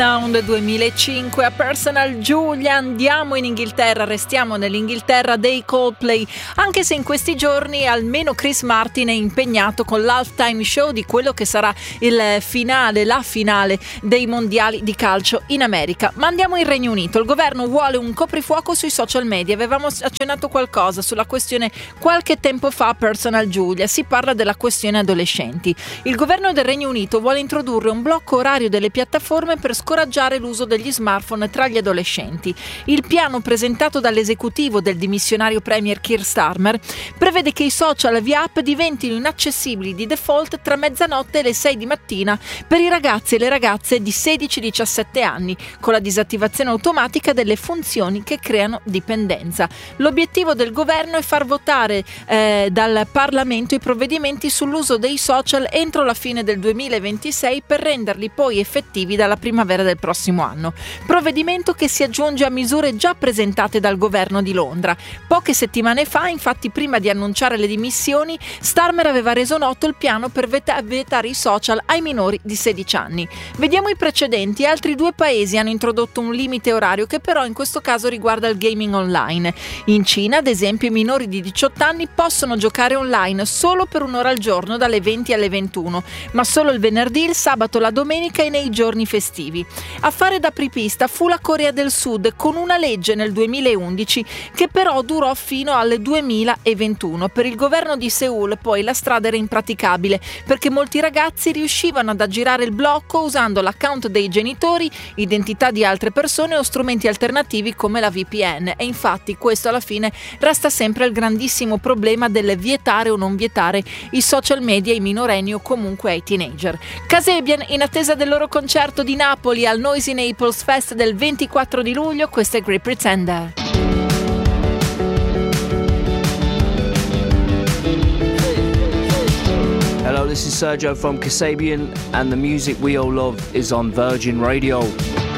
Sound 2005 a Personal Giulia. Andiamo in Inghilterra, restiamo nell'Inghilterra dei Coldplay, anche se in questi giorni almeno Chris Martin è impegnato con l'halftime show di quello che sarà la finale dei mondiali di calcio in America. Ma andiamo in Regno Unito. Il governo vuole un coprifuoco sui social media. Avevamo accennato qualcosa sulla questione qualche tempo fa a Personal Giulia. Si parla della questione adolescenti. Il governo del Regno Unito vuole introdurre un blocco orario delle piattaforme per scoraggiare l'uso degli smartphone tra gli adolescenti. Il piano presentato dall'esecutivo del dimissionario premier Keir Starmer prevede che i social via app diventino inaccessibili di default tra mezzanotte e le 6 di mattina per i ragazzi e le ragazze di 16-17 anni, con la disattivazione automatica delle funzioni che creano dipendenza. L'obiettivo del governo è far votare dal Parlamento i provvedimenti sull'uso dei social entro la fine del 2026 per renderli poi effettivi dalla primavera del prossimo anno. Provvedimento che si aggiunge a misure già presentate dal governo di Londra. Poche settimane fa, infatti, prima di annunciare le dimissioni, Starmer aveva reso noto il piano per vietare i social ai minori di 16 anni. Vediamo i precedenti. Altri 2 paesi hanno introdotto un limite orario che però in questo caso riguarda il gaming online. In Cina, ad esempio, i minori di 18 anni possono giocare online solo per un'ora al giorno dalle 20 alle 21, ma solo il venerdì, il sabato, la domenica e nei giorni festivi. A fare da apripista fu la Corea del Sud con una legge nel 2011 che però durò fino al 2021. Per il governo di Seul poi la strada era impraticabile perché molti ragazzi riuscivano ad aggirare il blocco usando l'account dei genitori, identità di altre persone o strumenti alternativi come la VPN, e infatti questo alla fine resta sempre il grandissimo problema del vietare o non vietare i social media ai minorenni o comunque ai teenager. Kasabian in attesa del loro concerto di Napoli al Noisy Naples Fest del 24 di luglio. Questo è Great Pretender. Hello, this is Sergio from Kasabian and the music we all love is on Virgin Radio.